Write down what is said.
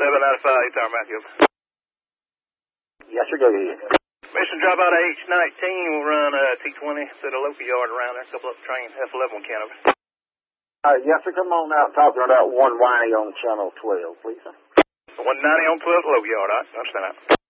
795, Matthew. Yes, sir, go ahead. Mission drop out of H19. We'll run T20 to the local yard around there. A couple of trains, F11 Canada. Yes, sir, come on out talking about 190 on channel 12, please, sir. 190 on 12 local yard, all right? Understand that.